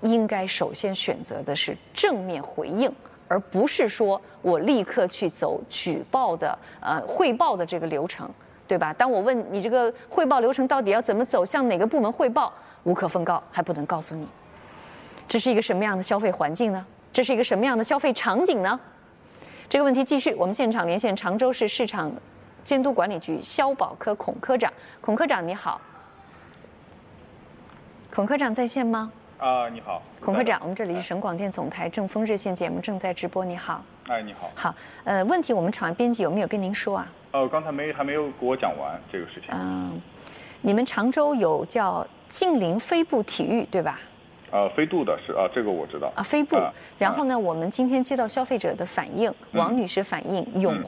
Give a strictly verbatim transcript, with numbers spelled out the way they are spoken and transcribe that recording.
应该首先选择的是正面回应，而不是说我立刻去走举报的呃汇报的这个流程，对吧？当我问你这个汇报流程到底要怎么走，向哪个部门汇报，无可奉告，还不能告诉你。这是一个什么样的消费环境呢？这是一个什么样的消费场景呢？这个问题继续，我们现场连线常州市市场监督管理局消保科孔科长。孔科长你好。孔科长在线吗？ 啊，你好， 孔科长，我们这里是省广电总台正风热线节目正在直播，你好。 哎，你好。 好，呃，问题我们场编辑有没有跟您说啊？ 呃，刚才没还没有给我讲完这个事情。 嗯，你们常州有叫近邻飞步体育，对吧？ 呃，飞度的是啊，这个我知道。 啊，飞步。 啊、 然后呢，我们今天接到消费者的反映，王女士反映永